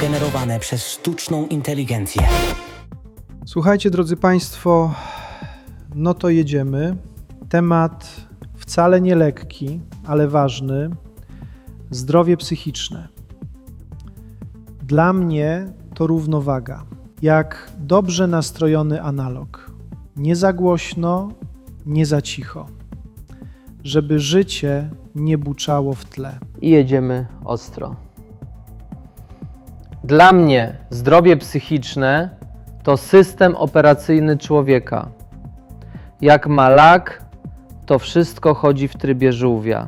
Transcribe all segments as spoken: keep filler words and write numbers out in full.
generowane przez sztuczną inteligencję. Słuchajcie, drodzy Państwo, no to jedziemy. Temat wcale nie lekki, ale ważny. Zdrowie psychiczne. Dla mnie to równowaga. Jak dobrze nastrojony analog. Nie za głośno, nie za cicho. Żeby życie nie buczało w tle. I jedziemy ostro. Dla mnie zdrowie psychiczne to system operacyjny człowieka. Jak ma lak, to wszystko chodzi w trybie żółwia.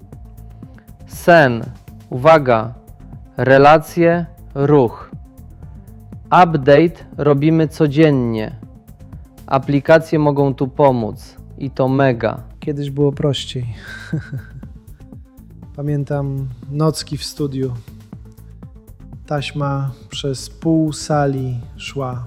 Sen, uwaga, relacje, ruch. Update robimy codziennie. Aplikacje mogą tu pomóc i to mega. Kiedyś było prościej. Pamiętam nocki w studiu. Taśma przez pół sali szła.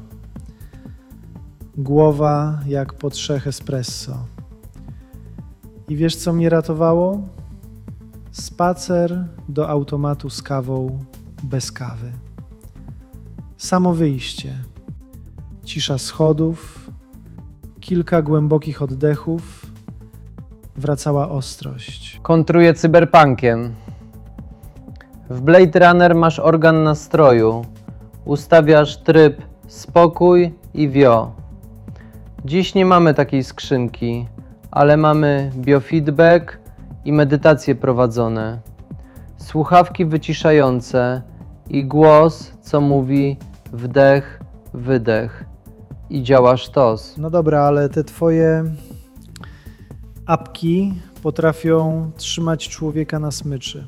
Głowa jak po trzech espresso. I wiesz, co mnie ratowało? Spacer do automatu z kawą bez kawy. Samo wyjście. Cisza schodów, kilka głębokich oddechów. Wracała ostrość. Kontruję cyberpunkiem. W Blade Runner masz organ nastroju. Ustawiasz tryb spokój i wio. Dziś nie mamy takiej skrzynki, ale mamy biofeedback i medytacje prowadzone. Słuchawki wyciszające i głos, co mówi wdech, wydech. I działa sztos. No dobra, ale te twoje apki potrafią trzymać człowieka na smyczy.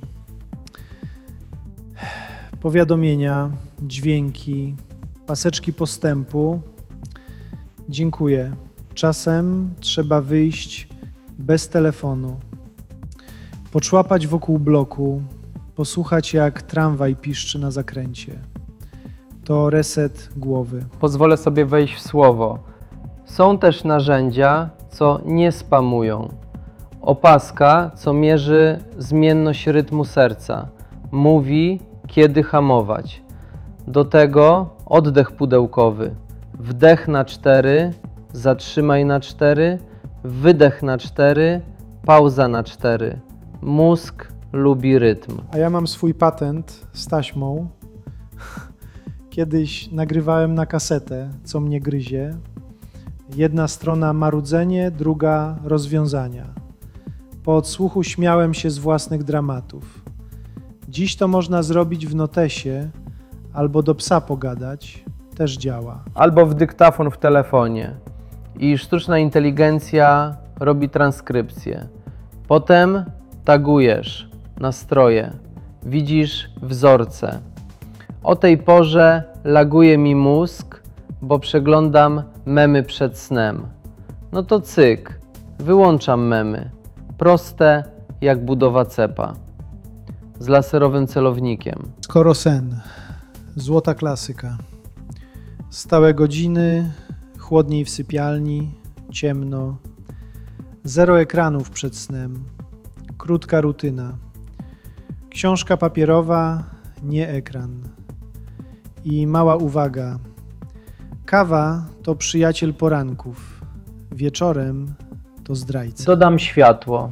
Powiadomienia, dźwięki, paseczki postępu. Dziękuję. Czasem trzeba wyjść bez telefonu, poczłapać wokół bloku, posłuchać jak tramwaj piszczy na zakręcie. To reset głowy. Pozwolę sobie wejść w słowo. Są też narzędzia, co nie spamują. Opaska, co mierzy zmienność rytmu serca. Mówi, kiedy hamować. Do tego oddech pudełkowy. Wdech na cztery, zatrzymaj na cztery, wydech na cztery, pauza na cztery. Mózg lubi rytm. A ja mam swój patent z taśmą. Kiedyś nagrywałem na kasetę, co mnie gryzie. Jedna strona marudzenie, druga rozwiązania. Po odsłuchu śmiałem się z własnych dramatów. Dziś to można zrobić w notesie albo do psa pogadać. Też działa. Albo w dyktafon w telefonie. I sztuczna inteligencja robi transkrypcję. Potem tagujesz nastroje. Widzisz wzorce. O tej porze laguje mi mózg, bo przeglądam memy przed snem. No to cyk, wyłączam memy. Proste jak budowa cepa. Z laserowym celownikiem. Skoro sen. Złota klasyka. Stałe godziny, chłodniej w sypialni, ciemno. Zero ekranów przed snem. Krótka rutyna. Książka papierowa, nie ekran. I mała uwaga. Kawa to przyjaciel poranków. Wieczorem to zdrajca. Dodam światło.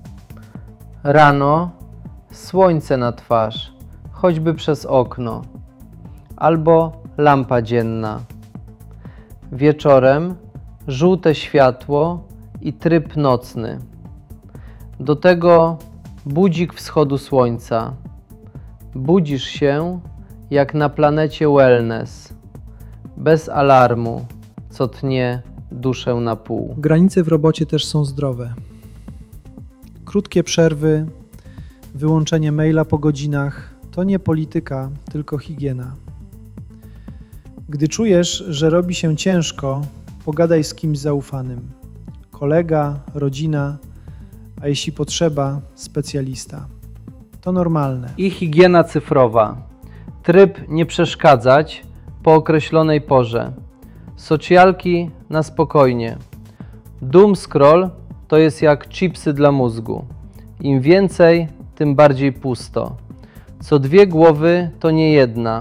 Rano słońce na twarz, choćby przez okno. Albo lampa dzienna. Wieczorem żółte światło i tryb nocny. Do tego budzik wschodu słońca. Budzisz się jak na planecie wellness. Bez alarmu, co tnie duszę na pół. Granice w robocie też są zdrowe. Krótkie przerwy, wyłączenie maila po godzinach to nie polityka, tylko higiena. Gdy czujesz, że robi się ciężko, pogadaj z kimś zaufanym. Kolega, rodzina, a jeśli potrzeba, specjalista. To normalne. I higiena cyfrowa. Tryb nie przeszkadzać po określonej porze. Socjalki na spokojnie. Doom scroll to jest jak chipsy dla mózgu. Im więcej, tym bardziej pusto. Co dwie głowy to nie jedna.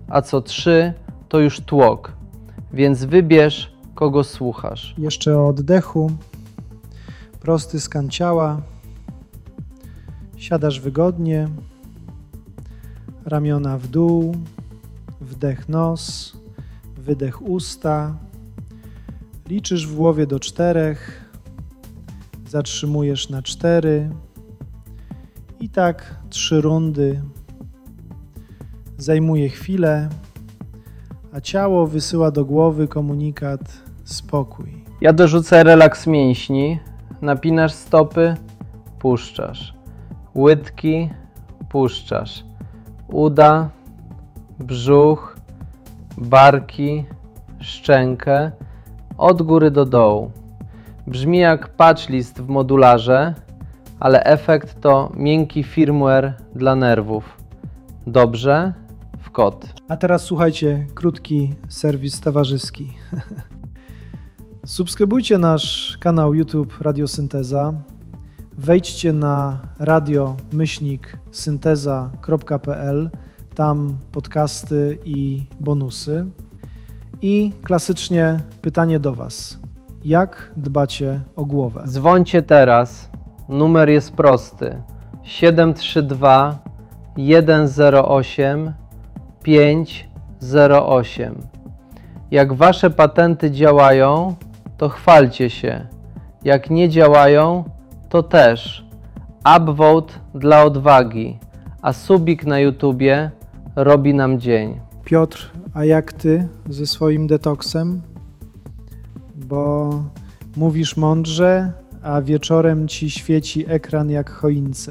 a co trzy to już tłok, więc wybierz, kogo słuchasz. Jeszcze o oddechu. Prosty skan ciała. Siadasz wygodnie. Ramiona w dół. Wdech nos. Wydech usta. Liczysz w głowie do czterech. Zatrzymujesz na cztery. I tak trzy rundy. Zajmuje chwilę, a ciało wysyła do głowy komunikat spokój. Ja dorzucę relaks mięśni, napinasz stopy, puszczasz, łydki, puszczasz, uda, brzuch, barki, szczękę, od góry do dołu. Brzmi jak patchlist w modularze, ale efekt to miękki firmware dla nerwów. Dobrze? W kot. A teraz słuchajcie, krótki serwis towarzyski. Subskrybujcie nasz kanał YouTube Radio Synteza. Wejdźcie na radio myślnik synteza kropka p l. Tam podcasty i bonusy. I klasycznie pytanie do Was. Jak dbacie o głowę? Dzwońcie teraz. Numer jest prosty. siedem trzy dwa jeden zero osiem pięć zero osiem. Jak Wasze patenty działają, to chwalcie się. Jak nie działają, to też. Upvote dla odwagi, a subik na YouTubie robi nam dzień. Piotr, a jak Ty ze swoim detoksem? Bo mówisz mądrze, a wieczorem Ci świeci ekran jak choince.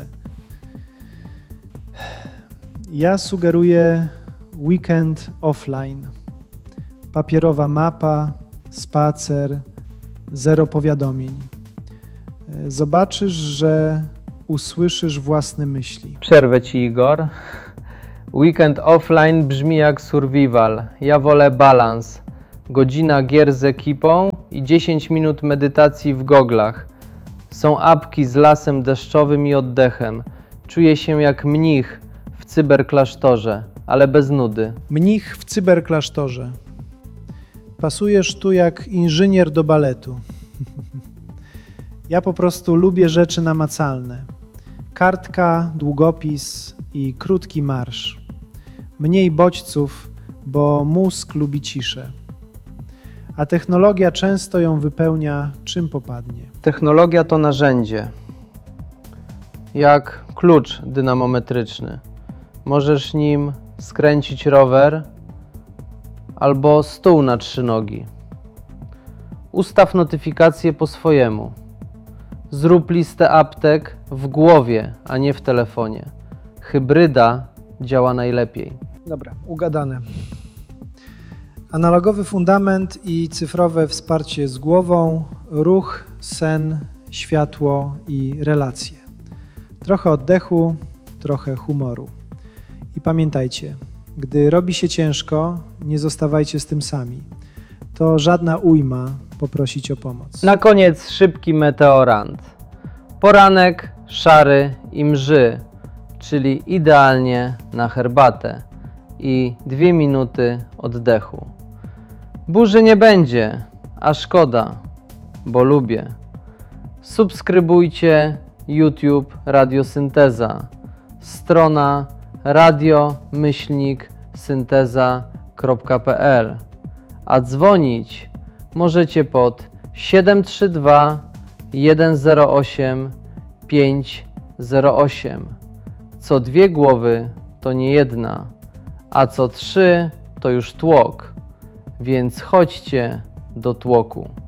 Ja sugeruję weekend offline. Papierowa mapa, spacer, zero powiadomień. Zobaczysz, że usłyszysz własne myśli. Przerwę Ci, Igor. Weekend offline brzmi jak survival. Ja wolę balans. Godzina gier z ekipą i dziesięć minut medytacji w goglach. Są apki z lasem deszczowym i oddechem. Czuję się jak mnich w cyberklasztorze, ale bez nudy. Mnich w cyberklasztorze. Pasujesz tu jak inżynier do baletu. Ja po prostu lubię rzeczy namacalne. Kartka, długopis i krótki marsz. Mniej bodźców, bo mózg lubi ciszę. A technologia często ją wypełnia czym popadnie. Technologia to narzędzie. Jak klucz dynamometryczny. Możesz nim skręcić rower albo stół na trzy nogi. Ustaw notyfikacje po swojemu. Zrób listę aptek w głowie, a nie w telefonie. Hybryda działa najlepiej. Dobra, ugadane. Analogowy fundament i cyfrowe wsparcie z głową, ruch, sen, światło i relacje. Trochę oddechu, trochę humoru. I pamiętajcie, gdy robi się ciężko, nie zostawajcie z tym sami. To żadna ujma poprosić o pomoc. Na koniec szybki meteorant. Poranek szary i mrzy, czyli idealnie na herbatę i dwie minuty oddechu. Burzy nie będzie, a szkoda, bo lubię. Subskrybujcie YouTube Radio Synteza. Strona radio myślnik synteza kropka p l. A dzwonić możecie pod siedem trzy dwa jeden zero osiem pięć zero osiem. Co dwie głowy to nie jedna, a co trzy to już tłok, więc chodźcie do tłoku.